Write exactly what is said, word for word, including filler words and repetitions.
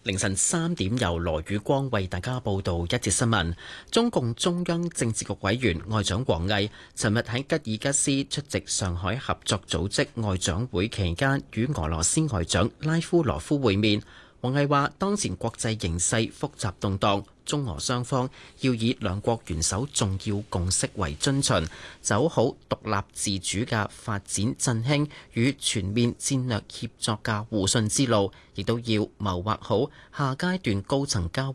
凌晨三點，由羅宇光為大家報道一節新聞。中共中央政治局委員外長王毅尋日喺吉爾吉斯出席上海合作組織外長會期間，與俄羅斯外長拉夫羅夫會面。王毅話：當前國際形勢複雜動盪，中俄雙方要以兩國元首重要共識為遵循，走好獨立自主嘅發展振興與全面戰略協作嘅互信之路，亦都要謀劃好下階段高層交